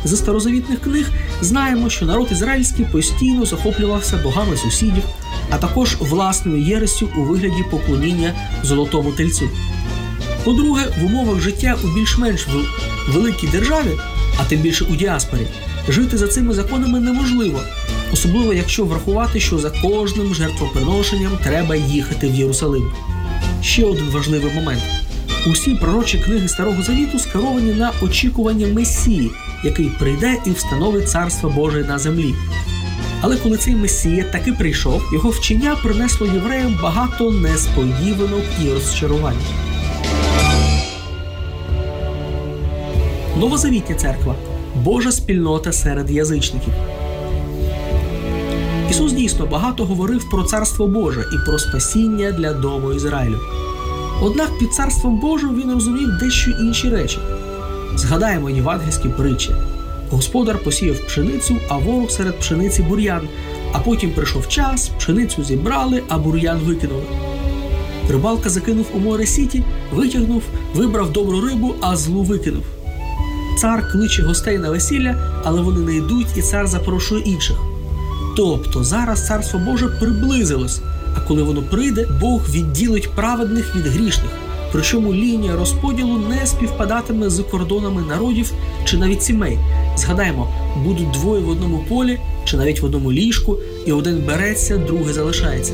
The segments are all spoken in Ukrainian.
з старозавітних книг знаємо, що народ ізраїльський постійно захоплювався богами сусідів, а також власною єресю у вигляді поклоніння золотому тельцю. По-друге, в умовах життя у більш-менш великій державі, а тим більше у діаспорі, жити за цими законами неможливо, особливо якщо врахувати, що за кожним жертвоприношенням треба їхати в Єрусалим. Ще один важливий момент. Усі пророчі книги Старого Завіту скеровані на очікування Месії, який прийде і встановить Царство Боже на землі. Але коли цей Месія таки прийшов, його вчення принесло євреям багато несподіванок і розчарувань. Новозавітня церква – Божа спільнота серед язичників. Ісус дійсно багато говорив про Царство Боже і про спасіння для дому Ізраїлю. Однак під Царством Божим він розумів дещо інші речі. Згадаємо євангельські притчі. Господар посіяв пшеницю, а ворог серед пшениці бур'ян, а потім прийшов час, пшеницю зібрали, а бур'ян викинули. Рибалка закинув у море сіті, витягнув, вибрав добру рибу, а злу викинув. Цар кличе гостей на весілля, але вони не йдуть, і цар запрошує інших. Тобто зараз Царство Боже приблизилось, а коли воно прийде, Бог відділить праведних від грішних. Причому лінія розподілу не співпадатиме з кордонами народів чи навіть сімей. Згадаємо, будуть двоє в одному полі чи навіть в одному ліжку, і один береться, другий залишається.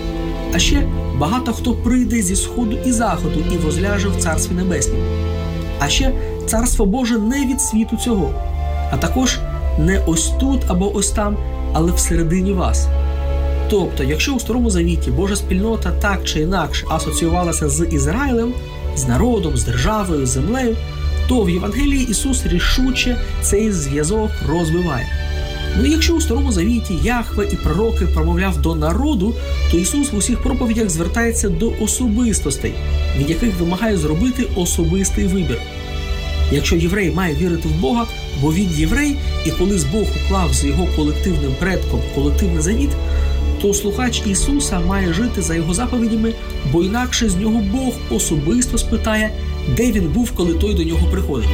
А ще багато хто прийде зі сходу і заходу і возляже в Царстві Небеснім. А ще Царство Боже не від світу цього, а також не ось тут або ось там, але всередині вас. Тобто, якщо у Старому Завіті Божа спільнота так чи інакше асоціювалася з Ізраїлем, з народом, з державою, з землею, то в Євангелії Ісус рішуче цей зв'язок розбиває. Ну і якщо у Старому Завіті Яхве і пророки промовляв до народу, то Ісус в усіх проповідях звертається до особистостей, від яких вимагає зробити особистий вибір. Якщо єврей має вірити в Бога, бо він єврей, і колись Бог уклав з його колективним предком колективний завіт, то слухач Ісуса має жити за його заповідями, бо інакше з нього Бог особисто спитає, де він був, коли той до нього приходить.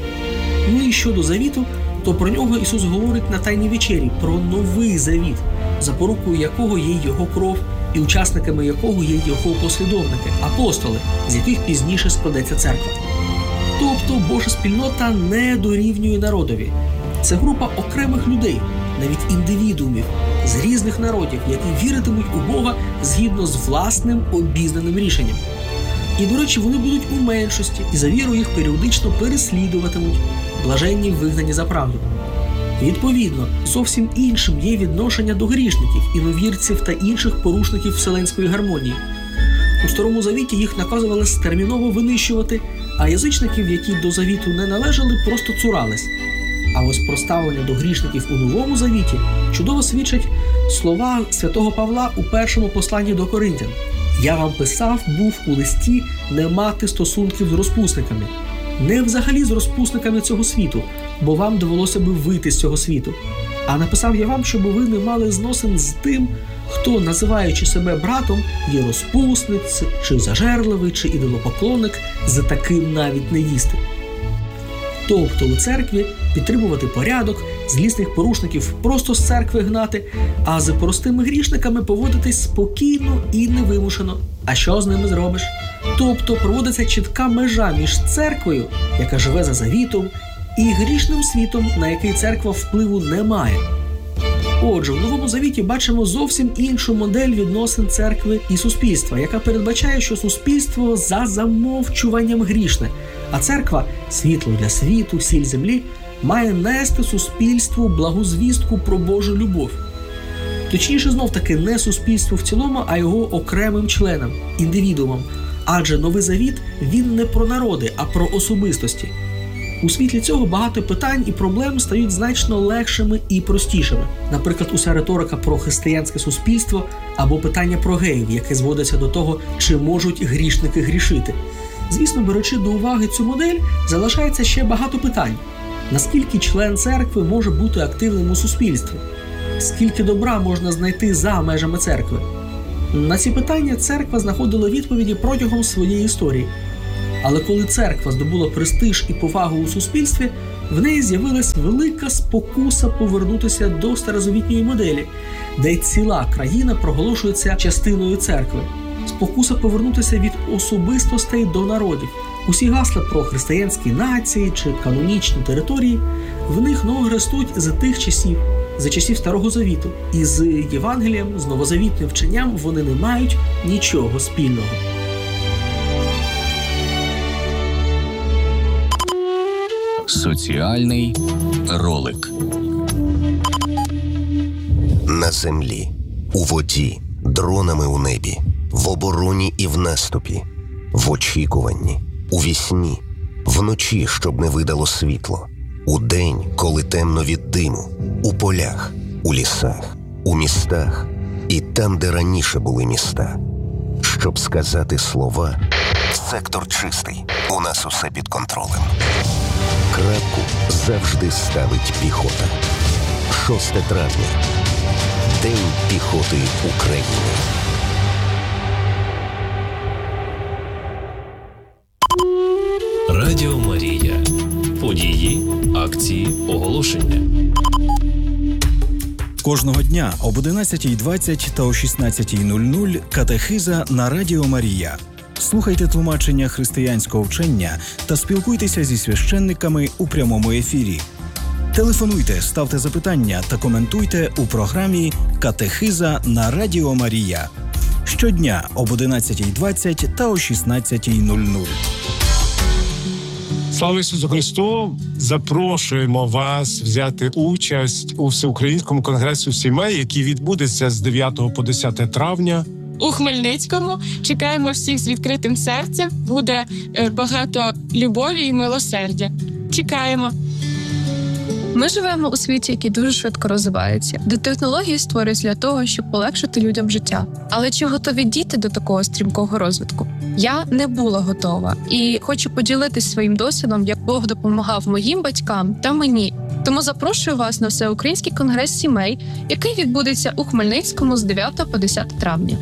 Ну і щодо завіту, то про нього Ісус говорить на Тайній вечері, про новий завіт, запорукою якого є його кров і учасниками якого є його послідовники, апостоли, з яких пізніше складеться церква. Тобто Божа спільнота не дорівнює народові. Це група окремих людей, навіть індивідуумів, з різних народів, які віритимуть у Бога згідно з власним обізнаним рішенням. І, до речі, вони будуть у меншості, і за віру їх періодично переслідуватимуть, блаженні вигнані за правду. Відповідно, зовсім іншим є відношення до грішників, іновірців та інших порушників вселенської гармонії. У Старому Завіті їх наказували терміново винищувати, а язичників, які до завіту не належали, просто цурались. А ось про ставлення до грішників у Новому Завіті чудово свідчать слова святого Павла у першому посланні до Коринтян. «Я вам писав був у листі не мати стосунків з розпусниками». Не взагалі з розпусниками цього світу, бо вам довелося би вийти з цього світу. А написав я вам, щоб ви не мали зносин з тим, хто, називаючи себе братом, є розпусник, чи зажерливий, чи ідолопоклонник, за таким навіть не їсти. Тобто у церкві підтримувати порядок, злісних порушників просто з церкви гнати, а з простими грішниками поводитись спокійно і невимушено. А що з ними зробиш? Тобто проводиться чітка межа між церквою, яка живе за завітом, і грішним світом, на який церква впливу не має. Отже, в Новому Завіті бачимо зовсім іншу модель відносин церкви і суспільства, яка передбачає, що суспільство за замовчуванням грішне, а церква – світло для світу, сіль землі – має нести суспільству благу звістку про Божу любов. Точніше, знов-таки, не суспільству в цілому, а його окремим членам, індивідуумам. Адже Новий Завіт – він не про народи, а про особистості. У світлі цього багато питань і проблем стають значно легшими і простішими. Наприклад, уся риторика про християнське суспільство або питання про геїв, яке зводиться до того, чи можуть грішники грішити. Звісно, беручи до уваги цю модель, залишається ще багато питань. Наскільки член церкви може бути активним у суспільстві? Скільки добра можна знайти за межами церкви? На ці питання церква знаходила відповіді протягом своєї історії. Але коли церква здобула престиж і повагу у суспільстві, В неї з'явилась велика спокуса повернутися до старозавітньої моделі, де ціла країна проголошується частиною церкви. Спокуса повернутися від особистостей до народів. Усі гасла про християнські нації чи канонічні території, в них ноги ростуть з тих часів, за часів Старого Завіту. І з Євангелієм, з новозавітним вченням вони не мають нічого спільного. Соціальний ролик. На землі, у воді, дронами у небі, в обороні і в наступі, в очікуванні, у вісні, вночі, щоб не видало світло, удень, коли темно від диму, у полях, у лісах, у містах і там, де раніше були міста. Щоб сказати слова «Сектор чистий, у нас усе під контролем». Крапку завжди ставить піхота. 6 травня. День піхоти України. Радіо Марія. Події, акції, оголошення. Кожного дня об 11:20 та о 16:00 катехиза на Радіо Марія. Слухайте тлумачення християнського вчення та спілкуйтеся зі священниками у прямому ефірі. Телефонуйте, ставте запитання та коментуйте у програмі «Катехиза на Радіо Марія». Щодня об 11:20 та о 16:00. Слава Ісусу Христу! Запрошуємо вас взяти участь у Всеукраїнському конгресу сімей, який відбудеться з 9 по 10 травня. У Хмельницькому чекаємо всіх з відкритим серцем. Буде багато любові і милосердя. Чекаємо. Ми живемо у світі, який дуже швидко розвивається, де технології створюються для того, щоб полегшити людям життя. Але чи готові діти до такого стрімкого розвитку? Я не була готова і хочу поділитися своїм досвідом, як Бог допомагав моїм батькам та мені. Тому запрошую вас на Всеукраїнський конгрес сімей, який відбудеться у Хмельницькому з 9 по 10 травня.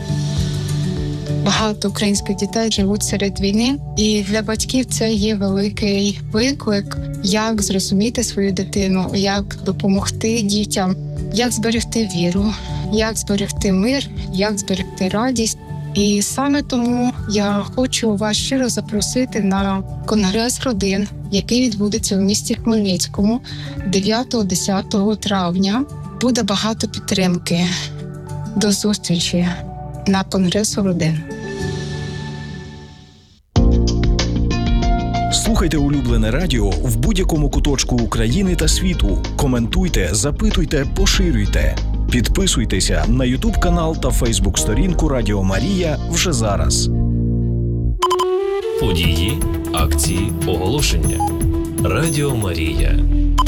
Багато українських дітей живуть серед війни, і для батьків це є великий виклик, як зрозуміти свою дитину, як допомогти дітям, як зберегти віру, як зберегти мир, як зберегти радість. І саме тому я хочу вас щиро запросити на конгрес родин, який відбудеться в місті Хмельницькому 9-10 травня. Буде багато підтримки. До зустрічі на конгресу родин. Слухайте улюблене радіо в будь-якому куточку України та світу. Коментуйте, запитуйте, поширюйте. Підписуйтеся на YouTube-канал та Facebook-сторінку Радіо Марія вже зараз. Події, акції, оголошення. Радіо Марія.